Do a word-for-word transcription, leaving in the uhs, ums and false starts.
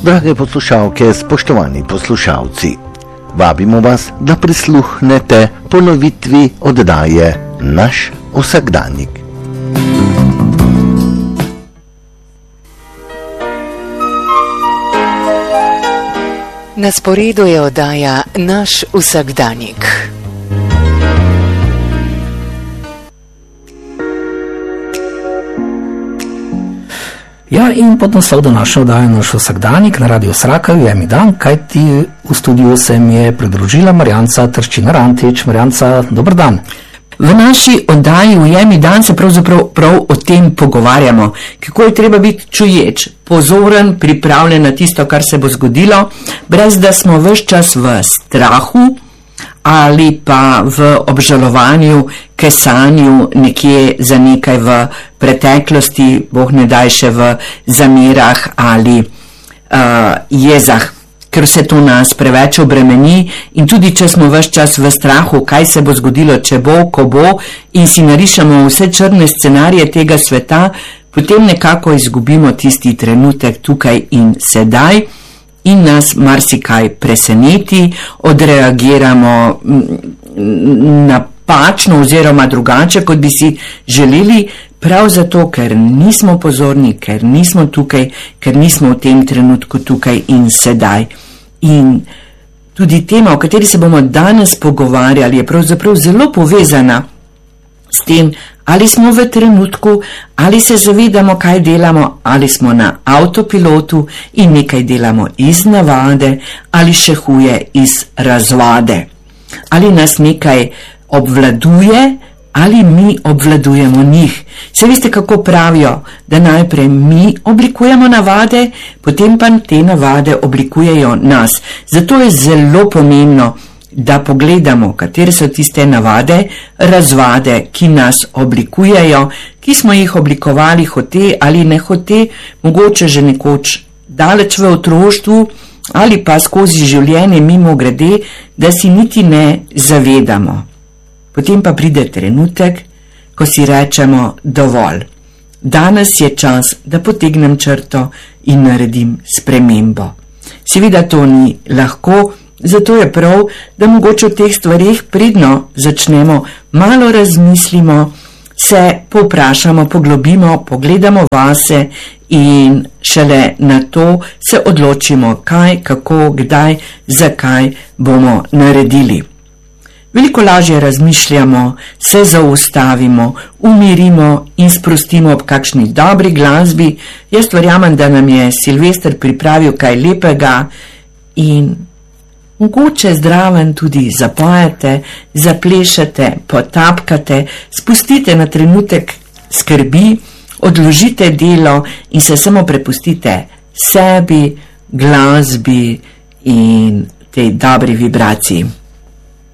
Drage poslušalke, spoštovani poslušalci, vabimo vas, da prisluhnete ponovitvi oddaje Naš vsakdanjik. Na sporedu je oddaja Naš vsakdanjik. Ja, in pod naslov današnje oddaje Naš vsakdanjik na Radiu Sraka je mi dan, kajti v studiu se mi je pridružila Marjanca Trščinar-Antič. Marjanca, dober dan. V naši oddaji Ujemi dan se pravzaprav prav o tem pogovarjamo, kako je treba biti čuječ, pozoren, pripravljen na tisto, kar se bo zgodilo, brez da smo ves čas v strahu ali pa v obžalovanju, kesanju nekje za nekaj v preteklosti, Bog ne daj še v zamerah ali uh, jezah, ker vse to nas preveč obremeni in tudi če smo ves čas v strahu, kaj se bo zgodilo, če bo, ko bo in si narišemo vse črne scenarije tega sveta, potem nekako izgubimo tisti trenutek tukaj in sedaj in nas marsikaj preseneti, odreagiramo napačno oziroma drugače, kot bi si želeli, prav zato, ker nismo pozorni, ker nismo tukaj, ker nismo v tem trenutku tukaj in sedaj. In tudi tema, o kateri se bomo danes pogovarjali, je pravzaprav zelo povezana s tem, ali smo v trenutku, ali se zavedamo, kaj delamo, ali smo na avtopilotu in nekaj delamo iz navade, ali še huje iz razvade. Ali nas nekaj obvladuje, ali mi obvladujemo njih. Se veste, kako pravijo, da najprej mi oblikujemo navade, potem pa te navade oblikujejo nas. Zato je zelo pomembno, da pogledamo, katere so tiste navade, razvade, ki nas oblikujejo, ki smo jih oblikovali hote ali ne hote, mogoče že nekoč daleč v otroštvu ali pa skozi življenje mimo grede, da si niti ne zavedamo. Potem pa pride trenutek, ko si rečemo dovolj. Danes je čas, da potegnem črto in naredim spremembo. Seveda to ni lahko, zato je prav, da mogoče v teh stvarih pridno začnemo, malo razmislimo, se povprašamo, poglobimo, pogledamo vase in šele na to se odločimo, kaj, kako, kdaj, zakaj bomo naredili. Veliko lažje razmišljamo, se zaustavimo, umirimo in sprostimo ob kakšni dobri glasbi. Jaz verjamem, da nam je Silvester pripravil kaj lepega in mogoče zdraven tudi zapojete, zaplešete, potapkate, spustite na trenutek skrbi, odložite delo in se samo prepustite sebi, glasbi in tej dobri vibraciji.